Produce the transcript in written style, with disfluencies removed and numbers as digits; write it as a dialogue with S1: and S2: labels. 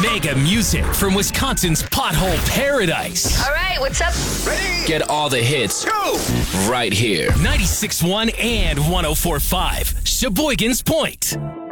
S1: Mega music from Wisconsin's pothole paradise.
S2: All right, what's up?
S3: Ready?
S1: Get all the hits
S3: Go!
S1: right here. 96.1 and 104.5. Sheboygan's Point.